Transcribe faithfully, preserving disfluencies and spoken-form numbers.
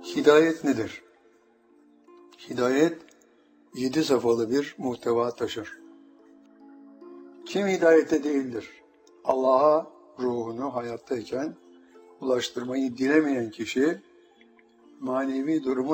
Hidayet nedir? Hidayet, yedi safhalı bir muhteva taşır. Kim hidayette değildir? Allah'a ruhunu hayattayken ulaştırmayı dilemeyen kişi, manevi durumu